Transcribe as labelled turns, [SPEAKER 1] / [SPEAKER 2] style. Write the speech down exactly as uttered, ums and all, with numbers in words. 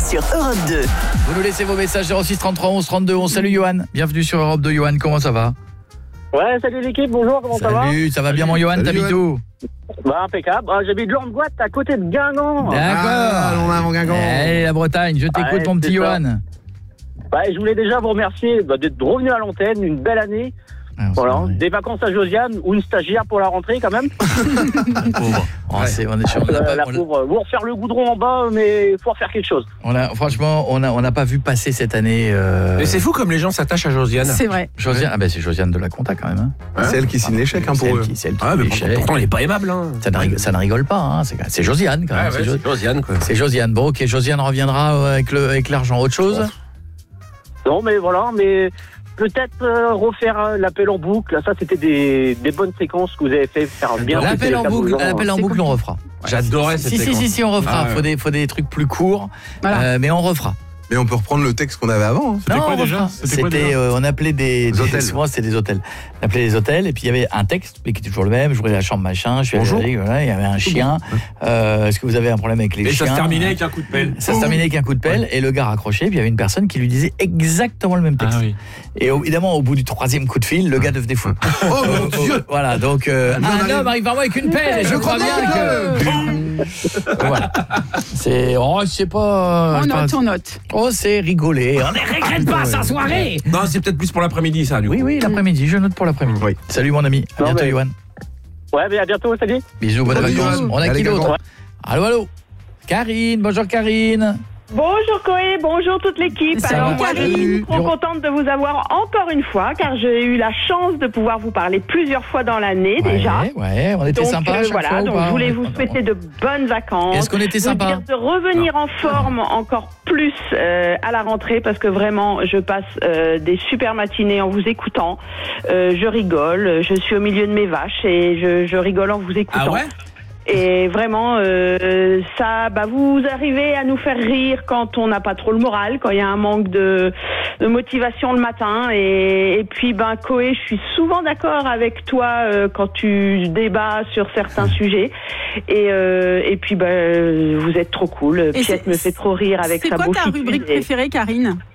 [SPEAKER 1] sur Europe deux.
[SPEAKER 2] Vous nous laissez vos messages zéro six trente-trois onze trente-deux onze. Salut Johan, bienvenue sur Europe deux. Johan, comment ça va?
[SPEAKER 3] Ouais, salut l'équipe, bonjour, comment
[SPEAKER 2] Salut,
[SPEAKER 3] ça va?
[SPEAKER 2] Salut, ça va bien mon Johan, t'habites où?
[SPEAKER 3] Bah impeccable, ah, j'habite Langouat à côté de Guingamp.
[SPEAKER 2] D'accord.
[SPEAKER 4] Ah, on a mon Guingamp.
[SPEAKER 2] Allez, la Bretagne, je t'écoute
[SPEAKER 3] Ouais,
[SPEAKER 2] mon petit
[SPEAKER 3] c'est ça.
[SPEAKER 2] Johan.
[SPEAKER 3] Bah, je voulais déjà vous remercier bah, d'être revenu à l'antenne, une belle année.
[SPEAKER 2] Ah,
[SPEAKER 3] Voilà,
[SPEAKER 2] c'est vrai.
[SPEAKER 3] des vacances à Josiane ou une stagiaire pour la rentrée quand même.
[SPEAKER 2] Pauvre. Oh, c'est- on est sûr, on a
[SPEAKER 3] Euh,
[SPEAKER 2] pas-
[SPEAKER 3] la
[SPEAKER 2] on-
[SPEAKER 3] pauvre, vous refaire le goudron en bas, mais il faut refaire quelque chose.
[SPEAKER 2] on a- franchement, on n'a on a pas vu passer cette année. Euh...
[SPEAKER 5] Mais c'est fou comme les gens s'attachent à Josiane.
[SPEAKER 6] C'est vrai.
[SPEAKER 2] Josiane, ah ben c'est Josiane de la Conta quand même. Hein.
[SPEAKER 4] C'est elle qui signe les chèques hein,
[SPEAKER 2] C'est
[SPEAKER 4] pour
[SPEAKER 2] elle
[SPEAKER 4] eux.
[SPEAKER 2] qui, c'est elle qui
[SPEAKER 5] Ah,
[SPEAKER 2] fait
[SPEAKER 5] mais
[SPEAKER 2] les
[SPEAKER 5] pourtant,
[SPEAKER 2] chèques.
[SPEAKER 5] pourtant, elle est pas aimable. Hein.
[SPEAKER 2] Ça ne rigole, ça ne rigole pas. Hein. C'est, c'est Josiane quand même.
[SPEAKER 5] Ah,
[SPEAKER 2] c'est,
[SPEAKER 5] ouais,
[SPEAKER 2] Jo-
[SPEAKER 5] c'est Josiane, quoi.
[SPEAKER 2] c'est Josiane. Bon, ok, Josiane reviendra euh, avec, le, avec l'argent. Autre chose?
[SPEAKER 3] Non, mais voilà, mais peut-être euh, refaire euh, l'appel en boucle. Ça, c'était des, des bonnes séquences que vous avez fait faire bien.
[SPEAKER 2] L'appel
[SPEAKER 3] fêter
[SPEAKER 2] en
[SPEAKER 3] les
[SPEAKER 2] boucle,
[SPEAKER 3] quatre ans.
[SPEAKER 2] l'appel en
[SPEAKER 6] C'est
[SPEAKER 2] boucle,
[SPEAKER 6] cool.
[SPEAKER 2] on refera.
[SPEAKER 5] J'adorais cette
[SPEAKER 2] Si, si,
[SPEAKER 5] séquence.
[SPEAKER 2] si, si, on refera.
[SPEAKER 5] Ah, ouais.
[SPEAKER 2] Faut, des, faut des trucs plus courts,
[SPEAKER 6] Voilà.
[SPEAKER 2] euh, mais on refera.
[SPEAKER 4] Mais on peut reprendre le texte qu'on avait avant. hein.
[SPEAKER 2] Non,
[SPEAKER 7] quoi
[SPEAKER 2] on
[SPEAKER 7] déjà
[SPEAKER 2] refera.
[SPEAKER 7] C'était quoi
[SPEAKER 2] C'était,
[SPEAKER 7] déjà
[SPEAKER 2] euh, on appelait des, des
[SPEAKER 4] hôtels.
[SPEAKER 2] souvent c'était des hôtels. On appelait des hôtels et puis il y avait un texte mais qui était toujours le même. J'ouvrais la chambre machin, je suis
[SPEAKER 4] Bonjour.
[SPEAKER 2] allé, voilà, il y avait un chien. Euh, est-ce que vous avez un problème avec les
[SPEAKER 5] Et
[SPEAKER 2] chiens?
[SPEAKER 5] ça se terminait avec un coup de pelle.
[SPEAKER 2] Ça se terminait avec un coup de pelle et le gars raccrochait. Puis il y avait une personne qui lui disait exactement le même texte.
[SPEAKER 7] Ah oui.
[SPEAKER 2] Et au- évidemment, au bout du troisième coup de fil, le gars devenait fou.
[SPEAKER 4] Oh mon Dieu.
[SPEAKER 2] Voilà, donc euh,
[SPEAKER 4] Un homme
[SPEAKER 2] un
[SPEAKER 4] arrive.
[SPEAKER 2] homme arrive vers moi avec une pelle et je crois bien que. Voilà. C'est. Oh, je sais pas.
[SPEAKER 6] On
[SPEAKER 2] je
[SPEAKER 6] note,
[SPEAKER 2] pense-
[SPEAKER 6] on note.
[SPEAKER 2] Oh, c'est rigolé. On ne regrette pas sa soirée.
[SPEAKER 5] Non, c'est peut-être plus pour l'après-midi, ça, du
[SPEAKER 2] Oui,
[SPEAKER 5] coup.
[SPEAKER 2] oui, l'après-midi. Je note pour l'après-midi.
[SPEAKER 4] Oui.
[SPEAKER 2] Salut, mon ami. À
[SPEAKER 3] Non,
[SPEAKER 2] bientôt,
[SPEAKER 3] mais-
[SPEAKER 2] Johan.
[SPEAKER 3] Ouais, mais à bientôt, salut.
[SPEAKER 2] Bisous, bonnes
[SPEAKER 4] Salut,
[SPEAKER 2] vacances.
[SPEAKER 4] Johan.
[SPEAKER 2] On a
[SPEAKER 4] Allez,
[SPEAKER 2] qui d'autre?
[SPEAKER 4] Guingamp.
[SPEAKER 2] Allô, allô. Karine. Bonjour, Karine.
[SPEAKER 8] Bonjour Coé, bonjour toute l'équipe.
[SPEAKER 6] Salut,
[SPEAKER 8] Alors moi je suis
[SPEAKER 2] Karine.
[SPEAKER 8] trop contente de vous avoir encore une fois car j'ai eu la chance de pouvoir vous parler plusieurs fois dans l'année déjà.
[SPEAKER 2] Ouais, ouais, on était
[SPEAKER 8] Donc
[SPEAKER 2] sympa.
[SPEAKER 8] euh,
[SPEAKER 2] à chaque
[SPEAKER 8] voilà,
[SPEAKER 2] fois, ou
[SPEAKER 8] donc
[SPEAKER 2] pas?
[SPEAKER 8] je voulais
[SPEAKER 2] On-
[SPEAKER 8] vous
[SPEAKER 2] on-
[SPEAKER 8] souhaiter de bonnes vacances.
[SPEAKER 2] Est-ce qu'on était
[SPEAKER 8] Vous
[SPEAKER 2] sympa?
[SPEAKER 8] dire de revenir en forme encore plus euh, à la rentrée parce que vraiment je passe euh, des super matinées en vous écoutant. Euh, je rigole, je suis au milieu de mes vaches et je, je rigole en vous écoutant.
[SPEAKER 5] Ah ouais?
[SPEAKER 8] Et vraiment, euh, ça, bah, vous arrivez à nous faire rire quand on n'a pas trop le moral, quand il y a un manque de, de motivation le matin. Et, et puis, ben, Coé, je suis souvent d'accord avec toi euh, quand tu débats sur certains sujets. Et, euh, et puis, ben, vous êtes trop cool.
[SPEAKER 6] Et
[SPEAKER 8] Piette
[SPEAKER 6] c'est-
[SPEAKER 8] me fait trop rire avec
[SPEAKER 6] C'est
[SPEAKER 8] sa
[SPEAKER 6] quoi ta
[SPEAKER 8] bouchitude.
[SPEAKER 6] rubrique
[SPEAKER 8] Et-
[SPEAKER 6] préférée, Karine?